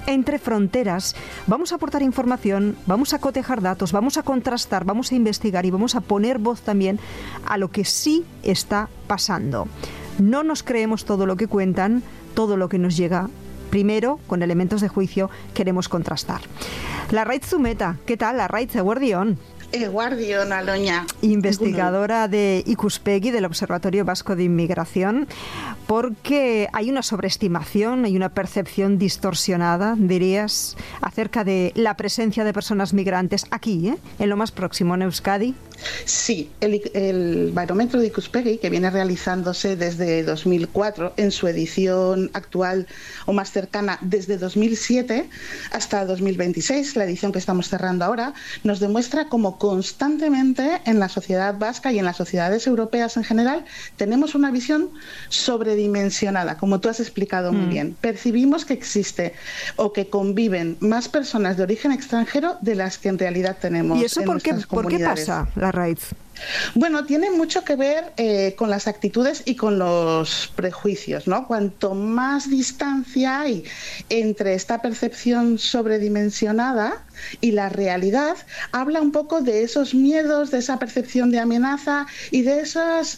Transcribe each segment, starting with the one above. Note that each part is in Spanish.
entre fronteras. Vamos a aportar información, vamos a cotejar datos, vamos a contrastar, vamos a investigar y vamos a poner voz también a lo que sí está pasando. No nos creemos todo lo que cuentan, todo lo que nos llega. Primero, con elementos de juicio, queremos contrastar. Larraitz Zumeta, ¿qué tal? Larraitz, eguerdión. Eguerdión, Aloña. Investigadora de Ikuspegi, del Observatorio Vasco de Inmigración, porque hay una sobreestimación, hay una percepción distorsionada, dirías, acerca de la presencia de personas migrantes aquí, en lo más próximo, en Euskadi. Sí, el barómetro de Ikuspegi, que viene realizándose desde 2004, en su edición actual o más cercana desde 2007 hasta 2026, la edición que estamos cerrando ahora, nos demuestra cómo constantemente en la sociedad vasca y en las sociedades europeas en general tenemos una visión sobredimensionada, como tú has explicado muy bien. Percibimos que existe o que conviven más personas de origen extranjero de las que en realidad tenemos. ¿Y eso por qué pasa, Larraitz? Bueno, tiene mucho que ver con las actitudes y con los prejuicios, ¿no? Cuanto más distancia hay entre esta percepción sobredimensionada y la realidad, habla un poco de esos miedos, de esa percepción de amenaza y de esos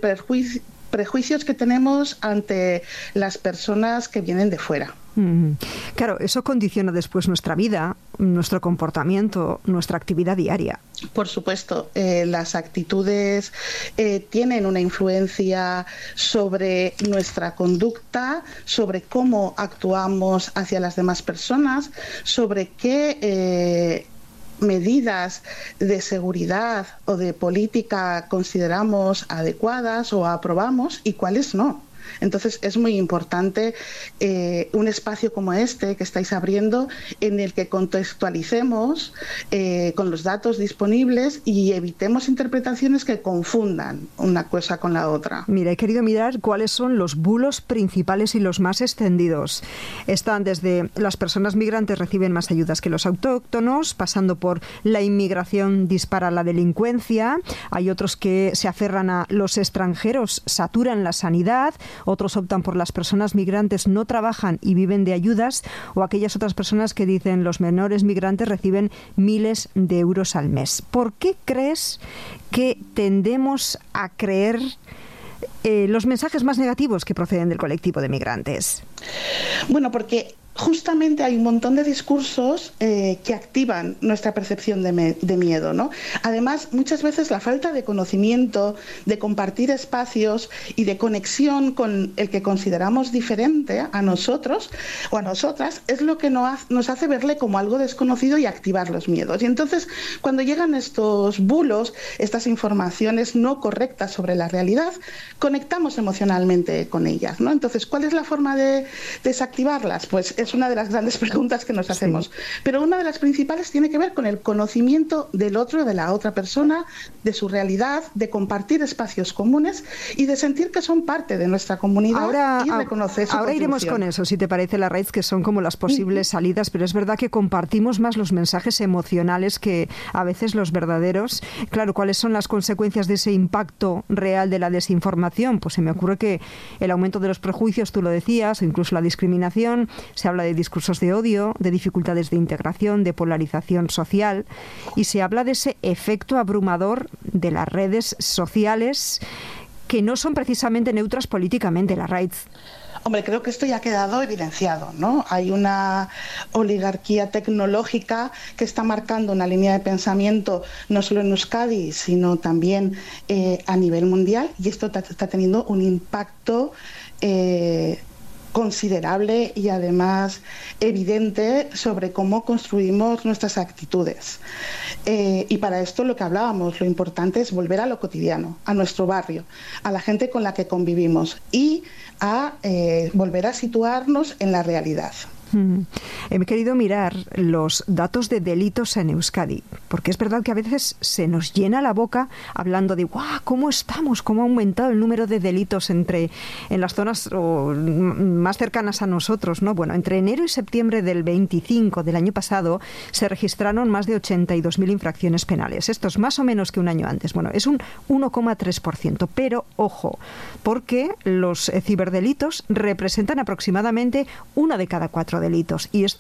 prejuicios que tenemos ante las personas que vienen de fuera. Claro, eso condiciona después nuestra vida, nuestro comportamiento, nuestra actividad diaria. Por supuesto, las actitudes tienen una influencia sobre nuestra conducta, sobre cómo actuamos hacia las demás personas, sobre qué medidas de seguridad o de política consideramos adecuadas o aprobamos y cuáles no. Entonces es muy importante un espacio como este que estáis abriendo en el que contextualicemos con los datos disponibles y evitemos interpretaciones que confundan una cosa con la otra. Mira, he querido mirar cuáles son los bulos principales y los más extendidos. Están desde las personas migrantes reciben más ayudas que los autóctonos, pasando por la inmigración dispara la delincuencia, hay otros que se aferran a los extranjeros, saturan la sanidad, otros optan por las personas migrantes no trabajan y viven de ayudas, o aquellas otras personas que dicen los menores migrantes reciben miles de euros al mes. ¿Por qué crees que tendemos a creer los mensajes más negativos que proceden del colectivo de migrantes? Bueno, porque justamente hay un montón de discursos que activan nuestra percepción de miedo, ¿no? Además, muchas veces la falta de conocimiento, de compartir espacios y de conexión con el que consideramos diferente a nosotros o a nosotras es lo que nos hace verle como algo desconocido y activar los miedos. Y entonces, cuando llegan estos bulos, estas informaciones no correctas sobre la realidad, conectamos emocionalmente con ellas, ¿no? Entonces, ¿cuál es la forma de desactivarlas? Pues es una de las grandes preguntas que nos hacemos. Sí. Pero una de las principales tiene que ver con el conocimiento del otro, de la otra persona, de su realidad, de compartir espacios comunes y de sentir que son parte de nuestra comunidad y reconocer su Ahora iremos con eso, si te parece, Larraitz, que son como las posibles salidas, pero es verdad que compartimos más los mensajes emocionales que a veces los verdaderos. Claro, ¿cuáles son las consecuencias de ese impacto real de la desinformación? Pues se me ocurre que el aumento de los prejuicios, tú lo decías, o incluso la discriminación, se habla de discursos de odio, de dificultades de integración, de polarización social, y se habla de ese efecto abrumador de las redes sociales que no son precisamente neutras políticamente, Larraitz. Hombre, creo que esto ya ha quedado evidenciado, ¿no? Hay una oligarquía tecnológica que está marcando una línea de pensamiento no solo en Euskadi, sino también a nivel mundial, y esto está teniendo un impacto considerable y además evidente sobre cómo construimos nuestras actitudes. Y para esto lo que hablábamos, lo importante es volver a lo cotidiano, a nuestro barrio, a la gente con la que convivimos y a volver a situarnos en la realidad. He querido mirar los datos de delitos en Euskadi, porque es verdad que a veces se nos llena la boca hablando de ¡guau! ¿Cómo estamos? ¿Cómo ha aumentado el número de delitos en las zonas más cercanas a nosotros, ¿no? Bueno, entre enero y septiembre del 25 del año pasado se registraron más de 82.000 infracciones penales. Esto es más o menos que un año antes. Bueno, es un 1,3%, pero ojo, porque los ciberdelitos representan aproximadamente 1 de cada 4 delitos. Y esto